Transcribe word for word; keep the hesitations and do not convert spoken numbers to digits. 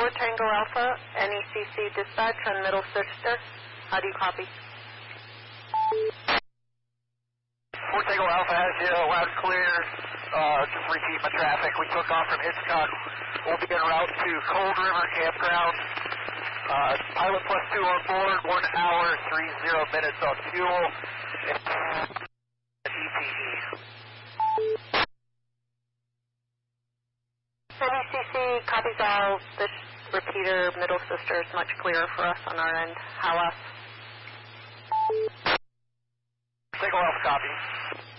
Fort Tango Alpha, N E C C dispatch on Middle Sister. How do you copy? Fort Tango Alpha has you loud and clear. Uh, just repeat my traffic. We took off from Hitchcock. We'll be en route to Cold River Campground. Uh, pilot plus two on board, one hour, three zero minutes on fuel. And E T E. N E C C copies all. This repeater, Middle Sister, is much clearer for us on our end. How else? Single Alpha copy.